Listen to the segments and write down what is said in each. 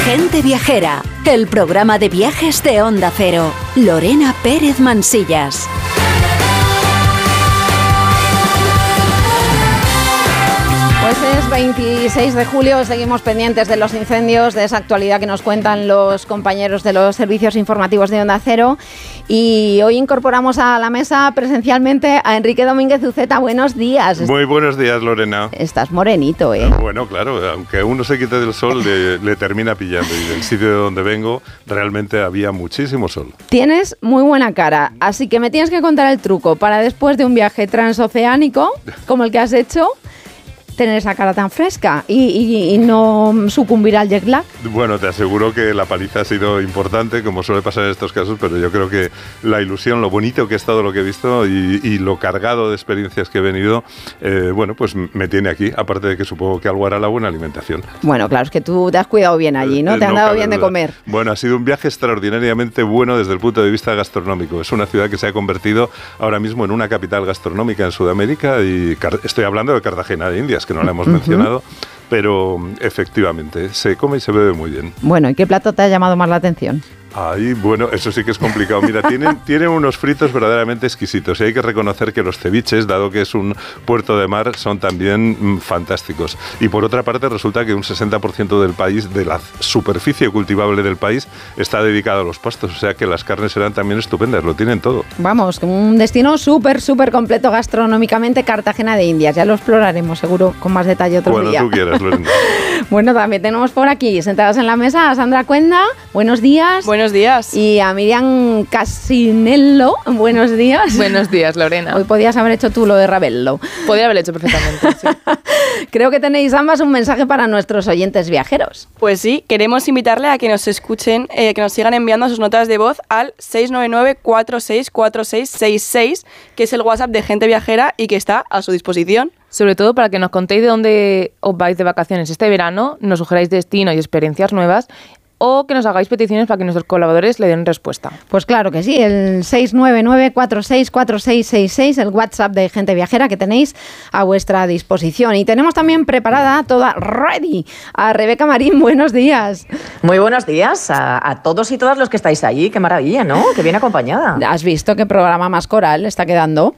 Gente Viajera, el programa de viajes de Onda Cero. Lorena Pérez Mansillas. Pues es 26 de julio, seguimos pendientes de los incendios, de esa actualidad que nos cuentan los compañeros de los servicios informativos de Onda Cero. Y hoy incorporamos a la mesa presencialmente a Enrique Domínguez Uceta. Buenos días. Muy buenos días, Lorena. Estás morenito, ¿eh? Bueno, claro, aunque uno se quite del sol, le termina pillando. Y del sitio de donde vengo, realmente había muchísimo sol. Tienes muy buena cara, así que me tienes que contar el truco para después de un viaje transoceánico, como el que has hecho, tener esa cara tan fresca y no sucumbir al jet lag. Bueno, te aseguro que la paliza ha sido importante, como suele pasar en estos casos, pero yo creo que la ilusión, lo bonito que ha estado lo que he visto y lo cargado de experiencias que he venido, bueno, pues me tiene aquí, aparte de que supongo que algo hará la buena alimentación. Bueno, claro, es que tú te has cuidado bien allí, ¿no? Te han dado bien de comer. Bueno, ha sido un viaje extraordinariamente bueno desde el punto de vista gastronómico. Es una ciudad que se ha convertido ahora mismo en una capital gastronómica en Sudamérica y estoy hablando de Cartagena de Indias, que no la hemos mencionado, pero efectivamente se come y se bebe muy bien. Bueno, ¿y qué plato te ha llamado más la atención? Ay, bueno, eso sí que es complicado. Mira, tienen unos fritos verdaderamente exquisitos y hay que reconocer que los ceviches, dado que es un puerto de mar, son también fantásticos. Y por otra parte, resulta que un 60% del país, de la superficie cultivable del país, está dedicado a los pastos. O sea que las carnes serán también estupendas, lo tienen todo. Vamos, un destino súper completo gastronómicamente, Cartagena de Indias. Ya lo exploraremos seguro con más detalle otro día. Cuando tú quieras, Lorena. Bueno, también tenemos por aquí, sentadas en la mesa, a Sandra Cuenda. Buenos días. Buenos días. Y a Miriam Casinello. Buenos días. Buenos días, Lorena. Hoy podías haber hecho tú lo de Ravello. Podría haberlo hecho perfectamente, sí. Creo que tenéis ambas un mensaje para nuestros oyentes viajeros. Pues sí, queremos invitarle a que nos escuchen, que nos sigan enviando sus notas de voz al 699-464666, que es el WhatsApp de Gente Viajera y que está a su disposición. Sobre todo para que nos contéis de dónde os vais de vacaciones este verano, nos sugeráis destino y experiencias nuevas, o que nos hagáis peticiones para que nuestros colaboradores le den respuesta. Pues claro que sí, el 699-464666, el WhatsApp de Gente Viajera que tenéis a vuestra disposición. Y tenemos también preparada toda ready a Rebeca Marín. Buenos días. Muy buenos días a todos y todas los que estáis allí. Qué maravilla, ¿no? Qué bien acompañada. ¿Has visto qué programa más coral está quedando?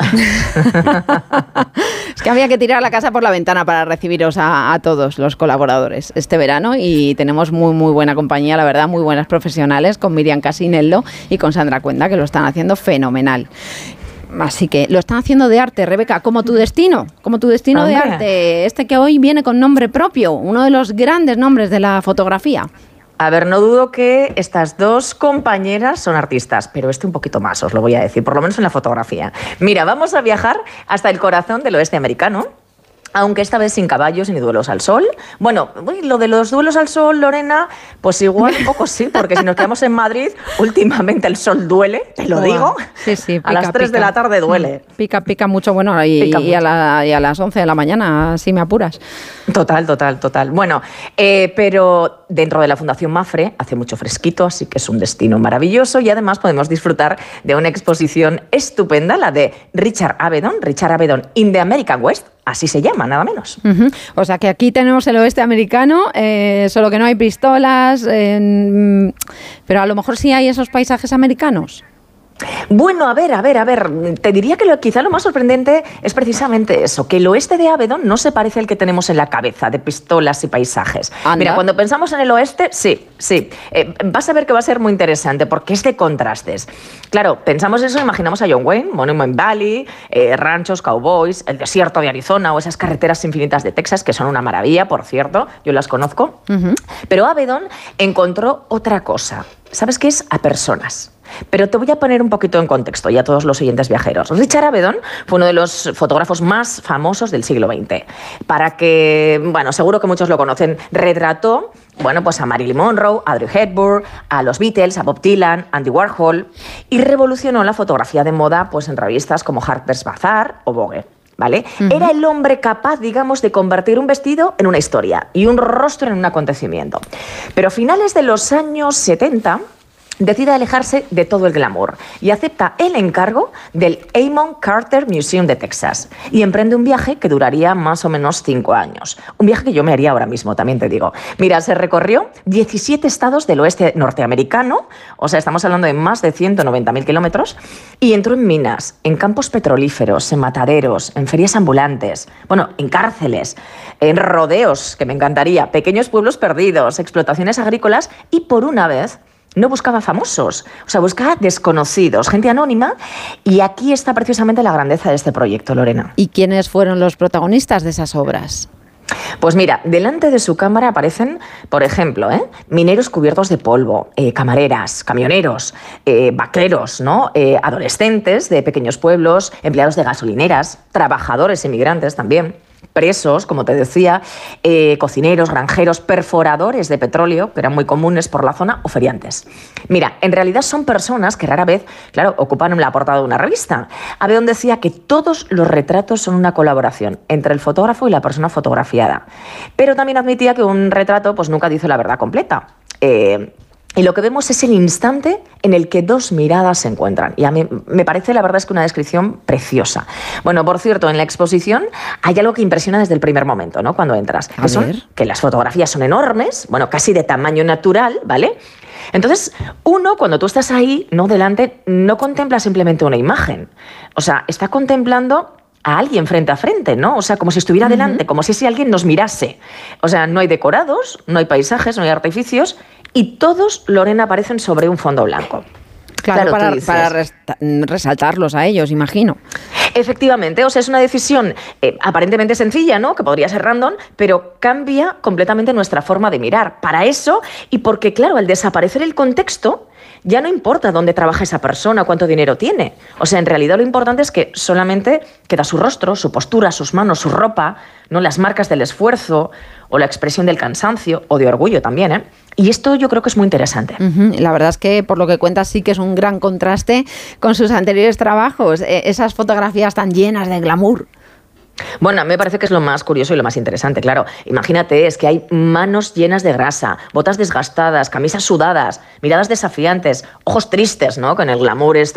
Es que había que tirar la casa por la ventana para recibiros a todos los colaboradores este verano y tenemos muy buena compañía, la verdad, muy buenas profesionales con Miriam Casinello y con Sandra Cuenda, que lo están haciendo fenomenal. Así que lo están haciendo de arte, Rebeca, como tu destino de arte, este que hoy viene con nombre propio, uno de los grandes nombres de la fotografía. A ver, no dudo que estas dos compañeras son artistas, pero un poquito más, os lo voy a decir, por lo menos en la fotografía. Mira, vamos a viajar hasta el corazón del oeste americano, aunque esta vez sin caballos ni duelos al sol. Bueno, lo de los duelos al sol, Lorena, pues igual un poco sí, porque si nos quedamos en Madrid, últimamente el sol duele, te lo digo. Sí, pica, a las 3 de la tarde duele. Pica mucho, bueno, y a las 11 de la mañana, si me apuras. Total. Bueno, pero dentro de la Fundación Mapfre hace mucho fresquito, así que es un destino maravilloso y además podemos disfrutar de una exposición estupenda, la de Richard Avedon in the American West, así se llama, nada menos. Uh-huh. O sea que aquí tenemos el oeste americano, solo que no hay pistolas, pero a lo mejor sí hay esos paisajes americanos. Bueno, a ver, te diría que quizá lo más sorprendente es precisamente eso, que el oeste de Avedon no se parece al que tenemos en la cabeza, de pistolas y paisajes. ¿Anda? Mira, cuando pensamos en el oeste, sí, vas a ver que va a ser muy interesante, porque es de contrastes. Claro, pensamos eso, imaginamos a John Wayne, Monument Valley, ranchos, cowboys, el desierto de Arizona o esas carreteras infinitas de Texas, que son una maravilla, por cierto, yo las conozco. Uh-huh. Pero Avedon encontró otra cosa. ¿Sabes qué es? A personas. Pero te voy a poner un poquito en contexto y a todos los oyentes viajeros. Richard Avedon fue uno de los fotógrafos más famosos del siglo XX. Para que, bueno, seguro que muchos lo conocen, retrató, bueno, pues a Marilyn Monroe, a Audrey Hepburn, a los Beatles, a Bob Dylan, Andy Warhol, y revolucionó la fotografía de moda pues en revistas como Harper's Bazaar o Vogue. ¿Vale? Uh-huh. Era el hombre capaz, digamos, de convertir un vestido en una historia y un rostro en un acontecimiento. Pero a finales de los años 70, decide alejarse de todo el glamour y acepta el encargo del Amon Carter Museum de Texas y emprende un viaje que duraría más o menos 5 años. Un viaje que yo me haría ahora mismo, también te digo. Mira, se recorrió 17 estados del oeste norteamericano, o sea, estamos hablando de más de 190.000 kilómetros, y entró en minas, en campos petrolíferos, en mataderos, en ferias ambulantes, bueno, en cárceles, en rodeos, que me encantaría, pequeños pueblos perdidos, explotaciones agrícolas y por una vez no buscaba famosos, o sea, buscaba desconocidos, gente anónima, y aquí está precisamente la grandeza de este proyecto, Lorena. ¿Y quiénes fueron los protagonistas de esas obras? Pues mira, delante de su cámara aparecen, por ejemplo, mineros cubiertos de polvo, camareras, camioneros, vaqueros, ¿no? Adolescentes de pequeños pueblos, empleados de gasolineras, trabajadores inmigrantes también, presos, como te decía, cocineros, granjeros, perforadores de petróleo, que eran muy comunes por la zona, o feriantes. Mira, en realidad son personas que rara vez, claro, ocupan la portada de una revista. Abeón decía que todos los retratos son una colaboración entre el fotógrafo y la persona fotografiada. Pero también admitía que un retrato pues nunca dice la verdad completa. Y lo que vemos es el instante en el que dos miradas se encuentran. Y a mí me parece, la verdad, es que una descripción preciosa. Bueno, por cierto, en la exposición hay algo que impresiona desde el primer momento, ¿no? Cuando entras. Que las fotografías son enormes, bueno, casi de tamaño natural, ¿vale? Entonces, uno, cuando tú estás ahí, no delante, no contempla simplemente una imagen. O sea, está contemplando a alguien frente a frente, ¿no? O sea, como si estuviera delante, como si ese alguien nos mirase. O sea, no hay decorados, no hay paisajes, no hay artificios, y todos, Lorena, aparecen sobre un fondo blanco. Claro, para resaltarlos a ellos, imagino. Efectivamente, o sea, es una decisión aparentemente sencilla, ¿no? Que podría ser random, pero cambia completamente nuestra forma de mirar. Para eso, y porque, claro, al desaparecer el contexto, ya no importa dónde trabaja esa persona, cuánto dinero tiene. O sea, en realidad lo importante es que solamente queda su rostro, su postura, sus manos, su ropa, ¿no? Las marcas del esfuerzo o la expresión del cansancio o de orgullo también, ¿eh? Y esto yo creo que es muy interesante. La verdad es que, por lo que cuentas, sí que es un gran contraste con sus anteriores trabajos, esas fotografías tan llenas de glamour. Bueno, me parece que es lo más curioso y lo más interesante, claro. Imagínate, es que hay manos llenas de grasa, botas desgastadas, camisas sudadas, miradas desafiantes, ojos tristes, ¿no? Con el glamour